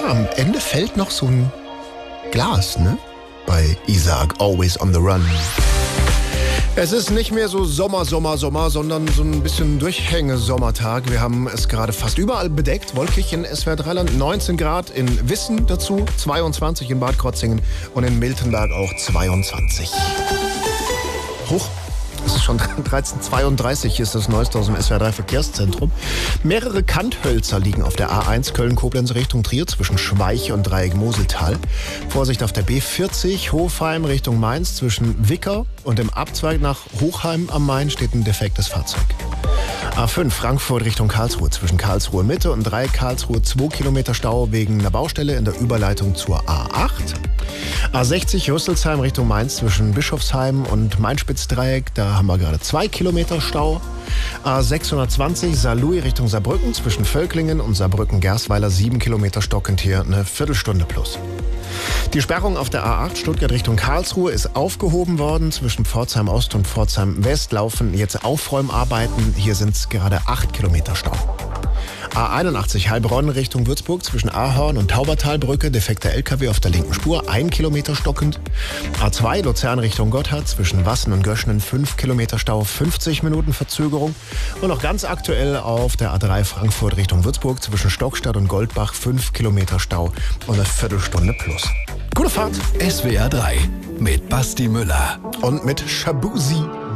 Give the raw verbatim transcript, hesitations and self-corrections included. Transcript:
am Ende fällt noch so ein Glas, ne? Bei Isaac, Always on the Run. Es ist nicht mehr so Sommer, Sommer, Sommer, sondern so ein bisschen Durchhänge-Sommertag. Wir haben es gerade fast überall bedeckt. Wolkig in S W R Dreiland, neunzehn Grad in Wissen dazu, zweiundzwanzig in Bad Krotzingen und in Miltenberg auch zweiundzwanzig. Hoch. Es ist schon dreizehn Uhr zweiunddreißig, hier ist das Neueste aus dem S W R drei Verkehrszentrum. Mehrere Kanthölzer liegen auf der A eins Köln-Koblenz Richtung Trier zwischen Schweich und Dreieck-Moseltal. Vorsicht auf der B vierzig Hofheim Richtung Mainz zwischen Wicker und dem Abzweig nach Hochheim am Main steht ein defektes Fahrzeug. A fünf Frankfurt Richtung Karlsruhe zwischen Karlsruhe Mitte und Dreieck Karlsruhe zwei Kilometer Stau wegen einer Baustelle in der Überleitung zur A acht. A sechzig Rüsselsheim Richtung Mainz zwischen Bischofsheim und Mainspitzdreieck, da haben wir gerade zwei Kilometer Stau. A sechshundertzwanzig Saarlouis Richtung Saarbrücken zwischen Völklingen und Saarbrücken-Gersweiler, sieben Kilometer stockend hier, eine Viertelstunde plus. Die Sperrung auf der A acht Stuttgart Richtung Karlsruhe ist aufgehoben worden. Zwischen Pforzheim Ost und Pforzheim West laufen jetzt Aufräumarbeiten. Hier sind es gerade acht Kilometer Stau. A einundachtzig Heilbronn Richtung Würzburg zwischen Ahorn und Taubertalbrücke, defekter L K W auf der linken Spur, ein Kilometer stockend. A zwei Luzern Richtung Gotthard zwischen Wassen und Göschnen, fünf Kilometer Stau, fünfzig Minuten Verzögerung. Und noch ganz aktuell auf der A drei Frankfurt Richtung Würzburg zwischen Stockstadt und Goldbach, fünf Kilometer Stau und eine Viertelstunde plus. Gute Fahrt. S W R drei mit Basti Müller Und mit Shabuzi.